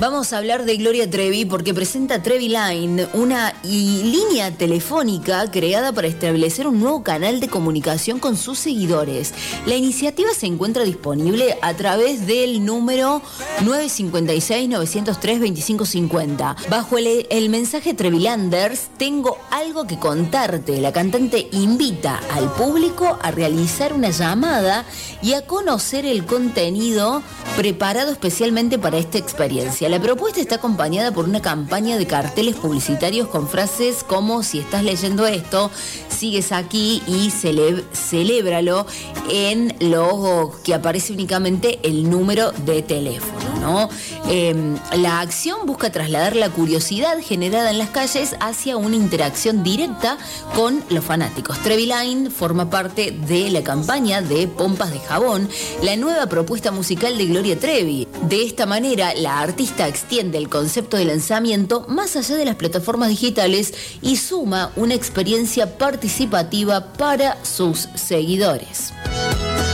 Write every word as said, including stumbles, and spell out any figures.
Vamos a hablar de Gloria Trevi porque presenta Trevi Line, una línea telefónica creada para establecer un nuevo canal de comunicación con sus seguidores. La iniciativa se encuentra disponible a través del número nueve cinco seis, nueve cero tres, dos cinco cinco cero. Bajo el, el mensaje Trevilanders, tengo algo que contarte. La cantante invita al público a realizar una llamada y a conocer el contenido preparado especialmente para esta experiencia. La propuesta está acompañada por una campaña de carteles publicitarios con frases como: si estás leyendo esto, sigues aquí y cele- celébralo, en lo que aparece únicamente el número de teléfono, ¿no? Eh, la acción busca trasladar la curiosidad generada en las calles hacia una interacción directa con los fanáticos. Trevi Line forma parte de la campaña de Pompas de Jabón, la nueva propuesta musical de Gloria Trevi. De esta manera, la artista extiende el concepto de lanzamiento más allá de las plataformas digitales y suma una experiencia participativa para sus seguidores.